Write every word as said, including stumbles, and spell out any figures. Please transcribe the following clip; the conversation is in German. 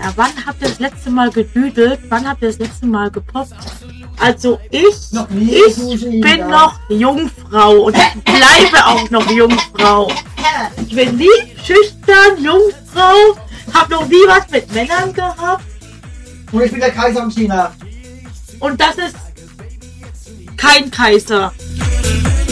Männer, wann habt ihr das letzte Mal gedüdelt? Wann habt ihr das letzte Mal gepoppt? Also ich, noch nie, ich bin noch Jungfrau und ich bleibe auch noch Jungfrau. Ich bin nie schüchtern, Jungfrau, hab noch nie was mit Männern gehabt. Und ich bin der Kaiser von China. Und das ist kein Kaiser.